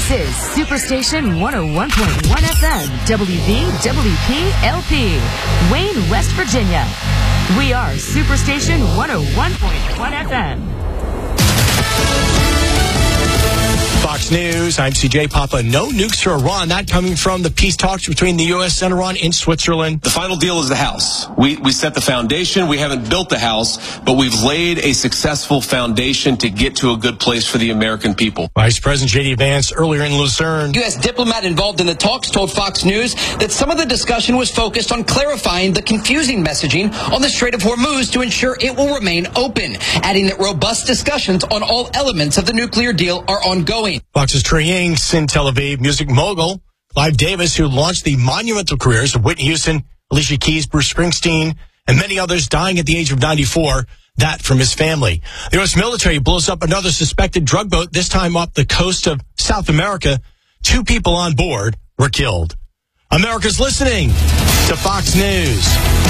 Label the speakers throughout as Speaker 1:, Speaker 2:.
Speaker 1: This is Superstation 101.1 FM, WVWP-LP, Wayne, West Virginia. We are Superstation 101.1 FM.
Speaker 2: Fox News, I'm CJ Papa. No nukes to Iran. That coming from the peace talks between the U.S. and Iran in Switzerland.
Speaker 3: The final deal is the house. We set the foundation. We haven't built the house, but we've laid a successful foundation to get to a good place for the American people.
Speaker 2: Vice President J.D. Vance earlier in Lucerne.
Speaker 4: U.S. diplomat involved in the talks told Fox News that some of the discussion was focused on clarifying the confusing messaging on the Strait of Hormuz to ensure it will remain open, adding that robust discussions on all elements of the nuclear deal are ongoing.
Speaker 2: Fox's Trey Ying's in Tel Aviv. Music mogul Clive Davis, who launched the monumental careers of Whitney Houston, Alicia Keys, Bruce Springsteen, and many others, dying at the age of 94. That from his family. The U.S. military blows up another suspected drug boat, this time off the coast of South America. 2 people on board were killed. America's listening to Fox News.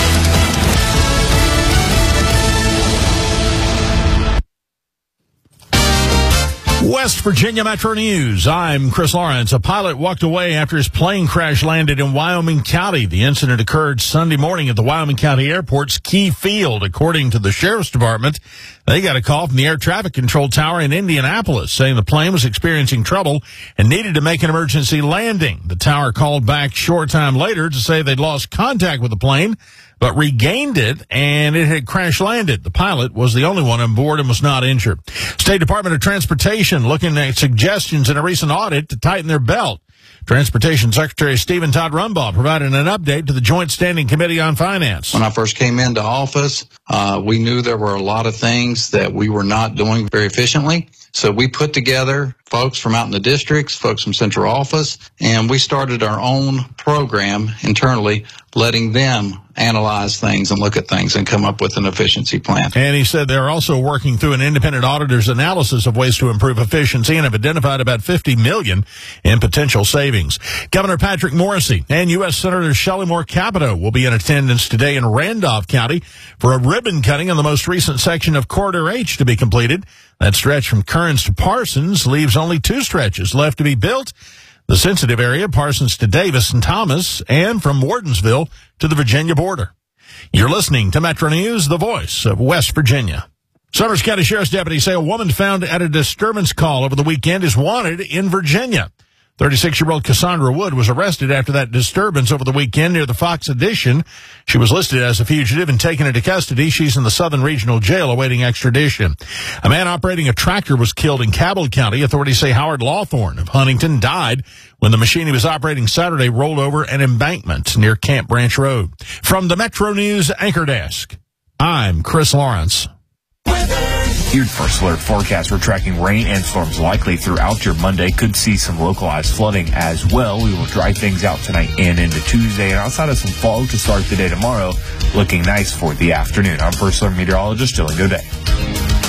Speaker 5: West Virginia Metro News. I'm Chris Lawrence. A pilot walked away after his plane crash landed in Wyoming County. The incident occurred Sunday morning at the Wyoming County Airport's Key Field. According to the Sheriff's Department, they got a call from the air traffic control tower in Indianapolis saying the plane was experiencing trouble and needed to make an emergency landing. The tower called back short time later to say they'd lost contact with the plane, but regained it, and it had crash landed. The pilot was the only one on board and was not injured. State Department of Transportation looking at suggestions in a recent audit to tighten their belt. Transportation Secretary Stephen Todd Rumbaugh provided an update to the Joint Standing Committee on Finance.
Speaker 6: When I first came into office, we knew there were a lot of things that we were not doing very efficiently. So we put together folks from out in the districts, folks from central office, and we started our own program internally, letting them analyze things and look at things and come up with an efficiency plan.
Speaker 5: And he said they're also working through an independent auditor's analysis of ways to improve efficiency and have identified about $50 million in potential savings. Governor Patrick Morrisey and U.S. Senator Shelley Moore Capito will be in attendance today in Randolph County for a ribbon cutting on the most recent section of Corridor H to be completed. That stretch from Kearns to Parsons leaves only 2 stretches left to be built. The sensitive area, Parsons to Davis and Thomas, and from Wardensville to the Virginia border. You're listening to Metro News, the voice of West Virginia. Summers County Sheriff's deputies say a woman found at a disturbance call over the weekend is wanted in Virginia. 36-year-old Cassandra Wood was arrested after that disturbance over the weekend near the Fox Addition. She was listed as a fugitive and taken into custody. She's in the Southern Regional Jail awaiting extradition. A man operating a tractor was killed in Cabell County. Authorities say Howard Lawthorne of Huntington died when the machine he was operating Saturday rolled over an embankment near Camp Branch Road. From the Metro News Anchor Desk, I'm Chris Lawrence.
Speaker 7: Your First Alert forecast, we're tracking rain and storms likely throughout your Monday. Could see some localized flooding as well. We will dry things out tonight and into Tuesday. And outside of some fog to start the day tomorrow, looking nice for the afternoon. I'm First Alert meteorologist Dylan Godet.